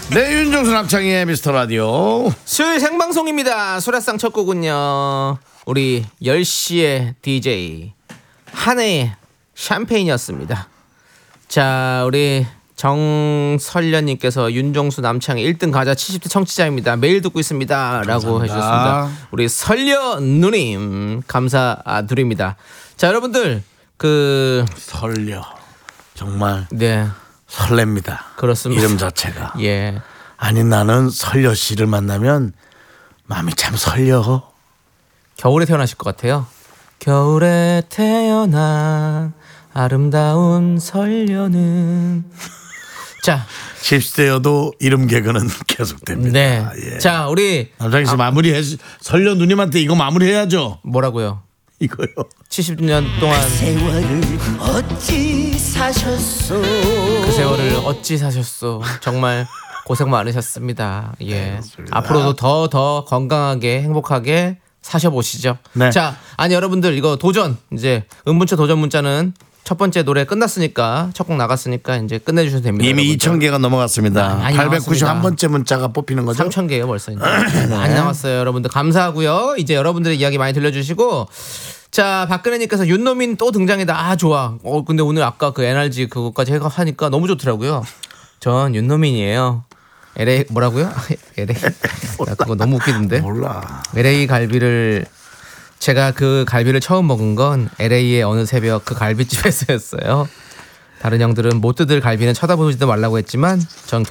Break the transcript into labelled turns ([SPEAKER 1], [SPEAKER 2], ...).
[SPEAKER 1] 네, 윤정수 남창희의 미스터라디오
[SPEAKER 2] 수요일 생방송입니다. 수라상 첫 곡은요, 우리 10시의 DJ 한해의 샴페인이었습니다. 자, 우리 정설련님께서 윤정수 남창희 1등 가자 70대 청취자입니다. 매일 듣고 있습니다 라고
[SPEAKER 1] 감사합니다.
[SPEAKER 2] 해주셨습니다. 우리 설련 누님 감사드립니다. 자, 여러분들
[SPEAKER 1] 설려 정말
[SPEAKER 2] 네,
[SPEAKER 1] 설렙니다.
[SPEAKER 2] 그렇습니다.
[SPEAKER 1] 이름 자체가.
[SPEAKER 2] 예.
[SPEAKER 1] 아니, 나는 설려 씨를 만나면 마음이 참 설려.
[SPEAKER 2] 겨울에 태어나실 것 같아요. 겨울에 태어난 아름다운 설련은. 자,
[SPEAKER 1] 70대여도 이름 개그는 계속됩니다.
[SPEAKER 2] 네.
[SPEAKER 1] 예.
[SPEAKER 2] 자, 우리
[SPEAKER 1] 남창희 씨 마무리해. 설려 누님한테 이거 마무리해야죠.
[SPEAKER 2] 뭐라고요?
[SPEAKER 1] 이거요.
[SPEAKER 2] 70년 동안
[SPEAKER 3] 세월을 어찌 사셨소.
[SPEAKER 2] 그 세월을 어찌 사셨소. 정말 고생 많으셨습니다. 예. 앞으로도 더 건강하게 행복하게 사셔보시죠.
[SPEAKER 1] 네.
[SPEAKER 2] 자, 아니 여러분들 이거 도전, 이제 은문자 도전 문자는 첫 번째 노래 끝났으니까, 첫 곡 나갔으니까 이제 끝내주셔도 됩니다.
[SPEAKER 1] 이미
[SPEAKER 2] 여러분들.
[SPEAKER 1] 2,000개가 넘어갔습니다.
[SPEAKER 2] 많이
[SPEAKER 1] 891번째 문자가 뽑히는 거죠.
[SPEAKER 2] 3,000개요 벌써. 이제. 많이 나왔어요. 여러분들 감사하고요. 이제 여러분들의 이야기 많이 들려주시고, 자, 박근혜님께서 윤노민 또 등장이다. 아, 좋아. 근데 오늘 아까 그 NRG 그거까지 하니까 너무 좋더라고요. 전 윤노민이에요. LA 뭐라고요? LA. 야, 그거 너무 웃기던데.
[SPEAKER 1] 몰라.
[SPEAKER 2] LA 갈비를, 제가 그 갈비를 처음 먹은 건 LA의 어느 새벽 그 갈비집에서였어요. 다른 형들은 못 뜯을 갈비는 쳐다보지도 말라고 했지만 전